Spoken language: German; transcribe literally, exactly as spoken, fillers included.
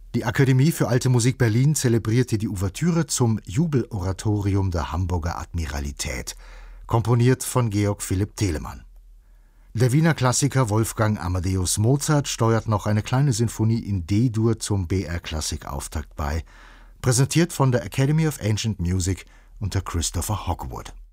Die Akademie für Alte Musik Berlin zelebrierte die Ouvertüre zum Jubeloratorium der Hamburger Admiralität, komponiert von Georg Philipp Telemann. Der Wiener Klassiker Wolfgang Amadeus Mozart steuert noch eine kleine Sinfonie in D-Dur zum B R-Klassik-Auftakt bei, präsentiert von der Academy of Ancient Music unter Christopher Hogwood.